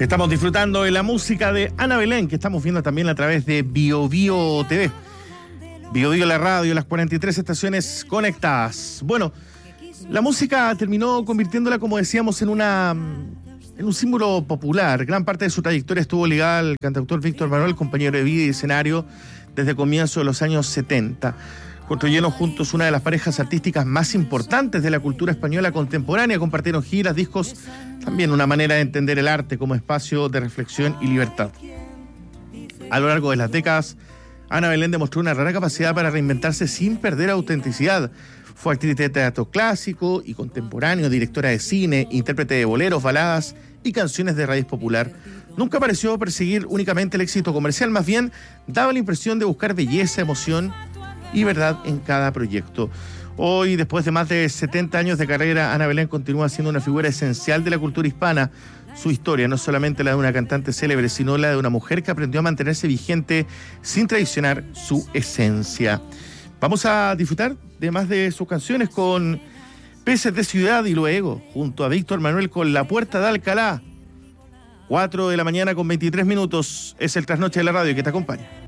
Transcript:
Estamos disfrutando de la música de Ana Belén, que estamos viendo también a través de Bio Bio TV. Bio Bio la radio, las 43 estaciones conectadas. Bueno, la música terminó convirtiéndola, como decíamos, en un símbolo popular. Gran parte de su trayectoria estuvo ligada al cantautor Víctor Manuel, compañero de vida y escenario desde comienzos de los años 70. Construyeron juntos una de las parejas artísticas más importantes de la cultura española contemporánea. Compartieron giras, discos, también una manera de entender el arte como espacio de reflexión y libertad. A lo largo de las décadas, Ana Belén demostró una rara capacidad para reinventarse sin perder autenticidad. Fue actriz de teatro clásico y contemporáneo, directora de cine, intérprete de boleros, baladas y canciones de raíz popular. Nunca pareció perseguir únicamente el éxito comercial, más bien daba la impresión de buscar belleza, emoción y verdad en cada proyecto. Hoy, después de más de 70 años de carrera, Ana Belén continúa siendo una figura esencial de la cultura hispana. Su historia no es solamente la de una cantante célebre, sino la de una mujer que aprendió a mantenerse vigente sin traicionar su esencia. Vamos a disfrutar de más de sus canciones con Peces de Ciudad y luego, junto a Víctor Manuel, con La Puerta de Alcalá. 4 de la mañana con 23 minutos. Es el Trasnoche de la Radio que te acompaña.